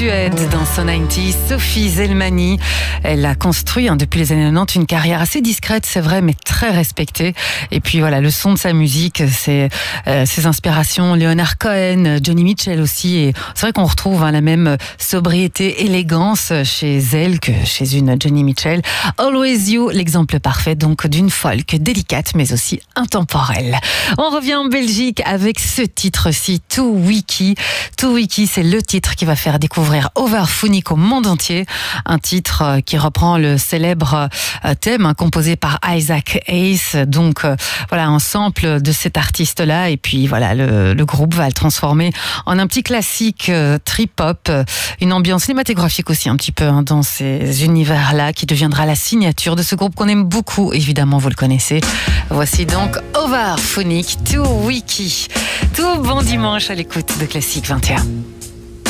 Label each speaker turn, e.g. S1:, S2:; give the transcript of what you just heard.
S1: Suède dans son 90s, Sophie Zelmani. Elle a construit depuis les années 90 une carrière assez discrète, c'est vrai, mais très respectée. Et puis voilà, le son de sa musique, c'est ses inspirations, Leonard Cohen, Johnny Mitchell aussi. Et c'est vrai qu'on retrouve la même sobriété, élégance chez elle que chez une Johnny Mitchell. Always You, l'exemple parfait donc d'une folk délicate mais aussi intemporelle. On revient en Belgique avec ce titre-ci, Too Wiki. Too Wiki, c'est le titre qui va faire découvrir Overphonic au monde entier. Un titre qui reprend le célèbre thème composé par Isaac Hayes. Donc voilà, un sample de cet artiste-là. Et puis voilà, le groupe va le transformer en un petit classique trip-hop. Une ambiance cinématographique aussi un petit peu dans ces univers-là qui deviendra la signature de ce groupe qu'on aime beaucoup. Évidemment, vous le connaissez. Voici donc Overphonic, Too Wiki. Tout bon dimanche à l'écoute de Classique 21.